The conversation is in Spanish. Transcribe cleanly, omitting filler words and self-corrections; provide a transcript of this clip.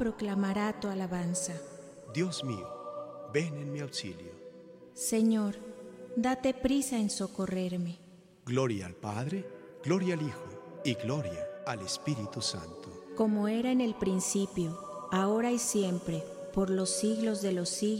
proclamará tu alabanza. Dios mío, ven en mi auxilio. Señor, date prisa en socorrerme. Gloria al Padre, gloria al Hijo y gloria al Espíritu Santo. Como era en el principio, ahora y siempre, por los siglos de los siglos.